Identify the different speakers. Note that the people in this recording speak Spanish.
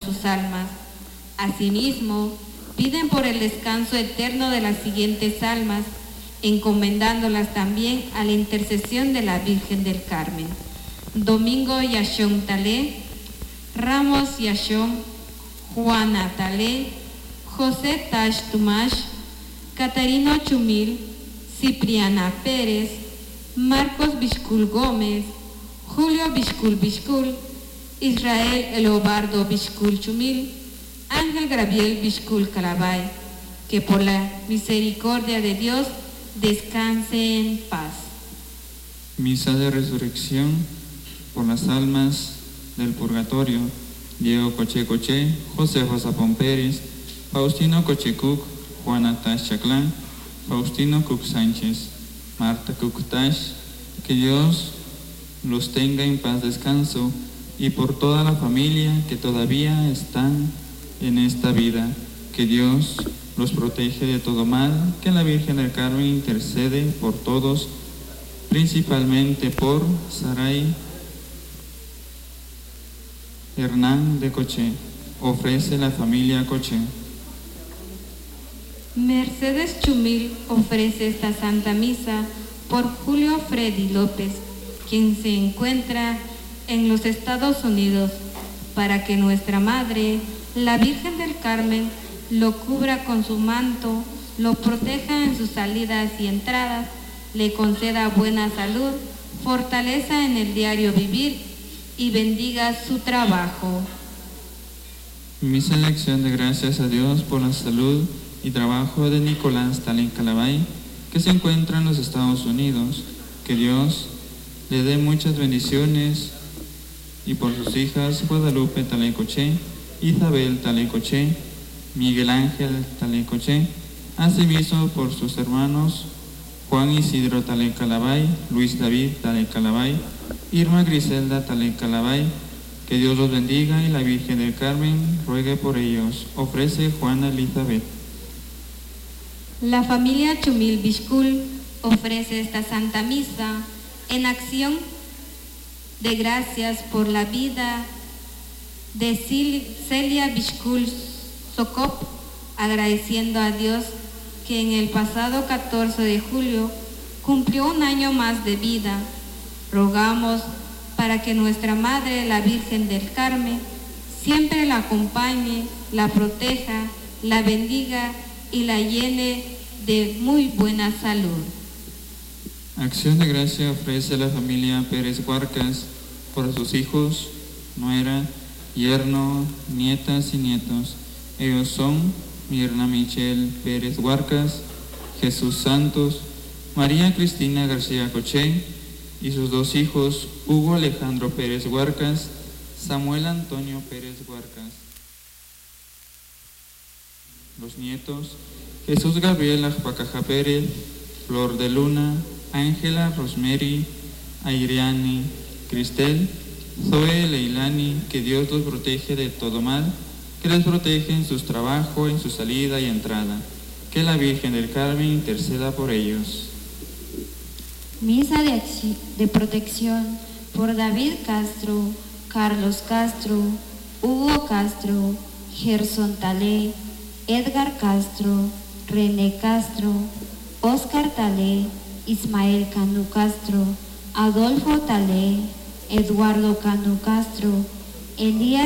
Speaker 1: sus almas. Asimismo, piden por el descanso eterno de las siguientes almas, encomendándolas también a la intercesión de la Virgen del Carmen. Domingo Yashon Talé, Ramos Yashon, Juana Talé, José Tash Tumash, Catarino Chumil, Cipriana Pérez, Marcos Bishkul Gómez, Julio Bishkul, Israel Elobardo Bishkul Chumil, Ángel Gabriel Bishkul Calabay, que por la misericordia de Dios descanse en paz.
Speaker 2: Misa de resurrección por las almas del purgatorio: Diego Coche, Josefa Zapón Pérez, Faustino Cochecuc, Juana Tash Chaclán, Faustino Cuc Sánchez, Marta Cuc Tash. Que Dios los tenga en paz descanso, y por toda la familia que todavía están en esta vida. Que Dios los protege de todo mal, que la Virgen del Carmen intercede por todos, principalmente por Saray Hernán de Coche. Ofrece la familia Coche.
Speaker 1: Mercedes Chumil ofrece esta Santa Misa por Julio Freddy López, quien se encuentra en los Estados Unidos, para que nuestra Madre, la Virgen del Carmen, lo cubra con su manto, lo proteja en sus salidas y entradas, le conceda buena salud, fortaleza en el diario vivir y bendiga su trabajo.
Speaker 2: Misa en acción de gracias a Dios por la salud y trabajo de Nicolás Talén Calabay, que se encuentra en los Estados Unidos. Que Dios le dé muchas bendiciones, y por sus hijas Guadalupe Talén Coche, Isabel Talén Coche, Miguel Ángel Talén Coche, asimismo por sus hermanos Juan Isidro Talén Calabay, Luis David Talén Calabay, Irma Griselda Talén Calabay. Que Dios los bendiga y la Virgen del Carmen ruegue por ellos. Ofrece Juana Elizabeth.
Speaker 1: La familia Chumil Bishkul ofrece esta Santa Misa en acción de gracias por la vida de Celia Bishkul Sokop, agradeciendo a Dios que en el pasado 14 de julio cumplió un año más de vida. Rogamos para que nuestra Madre, la Virgen del Carmen, siempre la acompañe, la proteja, la bendiga y la llene de muy buena salud.
Speaker 2: Acción de gracia ofrece la familia Pérez Huarcas por sus hijos, nuera, yerno, nietas y nietos. Ellos son Mirna Michelle Pérez Huarcas, Jesús Santos, María Cristina García Coche y sus dos hijos, Hugo Alejandro Pérez Huarcas, Samuel Antonio Pérez Huarcas. Los nietos: Jesús Gabriel Ajpacaja Pérez, Flor de Luna, Ángela Rosemary, Airiani, Cristel, Zoe Leilani. Que Dios los protege de todo mal, que les protege en sus trabajos, en su salida y entrada. Que la Virgen del Carmen interceda por ellos.
Speaker 3: Misa de protección por David Castro, Carlos Castro, Hugo Castro, Gerson Talé, Edgar Castro, René Castro, Oscar Talé, Ismael Canu Castro, Adolfo Talé, Eduardo Canu Castro, Elías